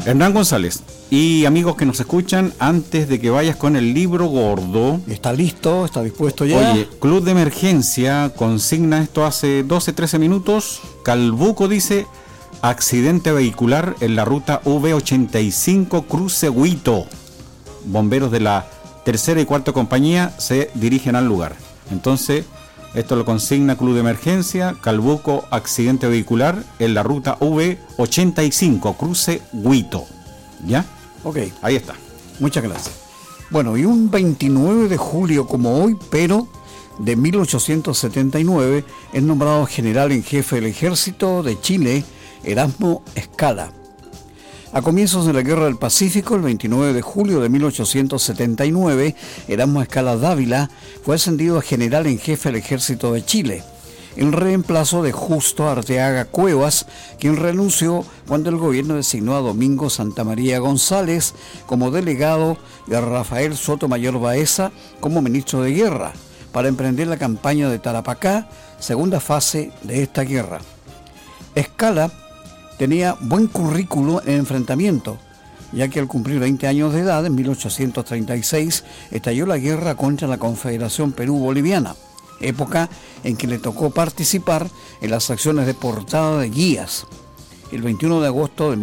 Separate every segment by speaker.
Speaker 1: Hernán González. Y amigos que nos escuchan, antes de que vayas con el libro gordo.
Speaker 2: ¿Está listo? ¿Está dispuesto ya?
Speaker 1: Oye, Club de Emergencia consigna esto hace 12-13 minutos. Calbuco dice: accidente vehicular en la ruta V85 Cruce Huito. Bomberos de la tercera y cuarta compañía se dirigen al lugar. Entonces, esto lo consigna Club de Emergencia. Calbuco, accidente vehicular en la ruta V85 Cruce Huito. ¿Ya?
Speaker 2: Ok.
Speaker 1: Ahí está.
Speaker 2: Muchas gracias. Bueno, y un 29 de julio como hoy, pero de 1879, es nombrado general en jefe del ejército de Chile Erasmo Escala. A comienzos de la Guerra del Pacífico, el 29 de julio de 1879, Erasmo Escala Dávila fue ascendido a general en jefe del ejército de Chile, en reemplazo de Justo Arteaga Cuevas, quien renunció cuando el gobierno designó a Domingo Santamaría González como delegado y a Rafael Sotomayor Baeza como ministro de guerra, para emprender la campaña de Tarapacá, segunda fase de esta guerra. Escala tenía buen currículo en enfrentamiento, ya que al cumplir 20 años de edad, en 1836, estalló la guerra contra la Confederación Perú-Boliviana, época en que le tocó participar en las acciones de portada de Guías, el 21 de agosto de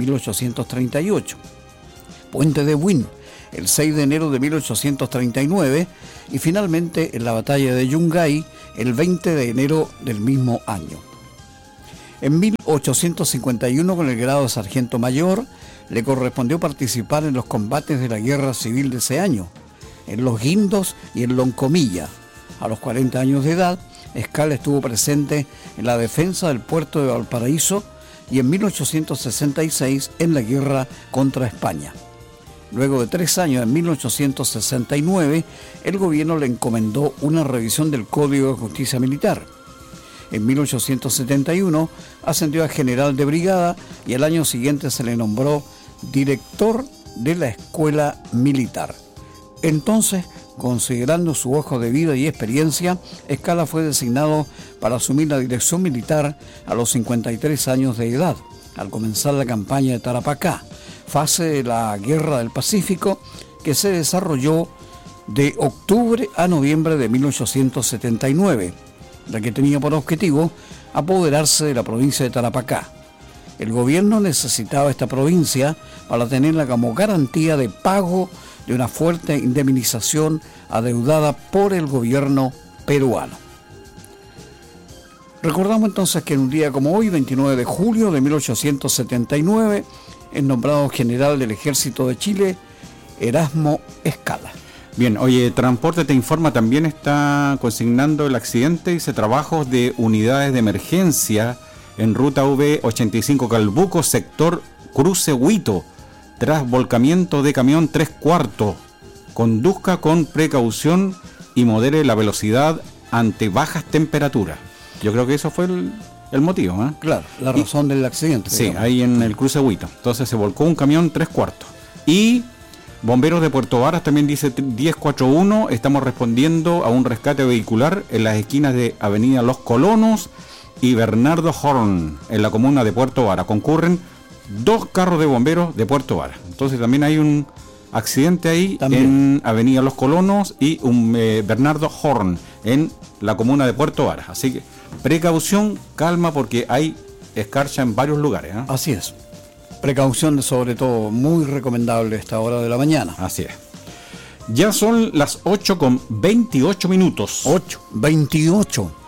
Speaker 2: 1838, Puente de Buin, el 6 de enero de 1839, y finalmente en la batalla de Yungay, el 20 de enero del mismo año. En 1851, con el grado de sargento mayor, le correspondió participar en los combates de la guerra civil de ese año, en Los Guindos y en Loncomilla. A los 40 años de edad, Escala estuvo presente en la defensa del puerto de Valparaíso y en 1866 en la guerra contra España. Luego de 3 años, en 1869, el gobierno le encomendó una revisión del Código de Justicia Militar. En 1871 ascendió a general de brigada y al año siguiente se le nombró director de la Escuela Militar. Entonces, considerando su hoja de vida y experiencia, Escala fue designado para asumir la dirección militar a los 53 años de edad, al comenzar la campaña de Tarapacá, fase de la Guerra del Pacífico, que se desarrolló de octubre a noviembre de 1879, la que tenía por objetivo apoderarse de la provincia de Tarapacá. El gobierno necesitaba esta provincia para tenerla como garantía de pago de una fuerte indemnización adeudada por el gobierno peruano. Recordamos entonces que en un día como hoy, 29 de julio de 1879, es nombrado general del Ejército de Chile Erasmo Escala.
Speaker 1: Bien, oye, Transporte te informa, también está consignando el accidente, dice: trabajos de unidades de emergencia en ruta V85 Calbuco, sector Cruce Huito, tras volcamiento de camión 3/4. Conduzca con precaución y modere la velocidad ante bajas temperaturas. Yo creo que eso fue el motivo, ¿eh?
Speaker 2: Claro, la razón del accidente.
Speaker 1: Sí,
Speaker 2: digamos.
Speaker 1: ahí en el Cruce Huito. Entonces se volcó un camión 3/4. Y Bomberos de Puerto Varas también dice 1041, estamos respondiendo a un rescate vehicular en las esquinas de Avenida Los Colonos y Bernardo Horn, en la comuna de Puerto Varas. Concurren 2 carros de bomberos de Puerto Varas. Entonces también hay un accidente ahí también en Avenida Los Colonos y un Bernardo Horn en la comuna de Puerto Varas. Así que precaución, calma, porque hay escarcha en varios lugares, ¿eh?
Speaker 2: Así es. Precaución, sobre todo, muy recomendable a esta hora de la mañana.
Speaker 1: Así es. Ya son las 8:28 minutos.
Speaker 2: 8:28.